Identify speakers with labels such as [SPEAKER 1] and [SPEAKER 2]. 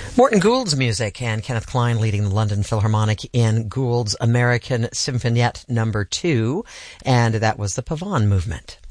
[SPEAKER 1] Morton Gould's music and Kenneth Klein leading the London Philharmonic in Gould's American Symphoniette No. 2, and that was the Pavane Movement.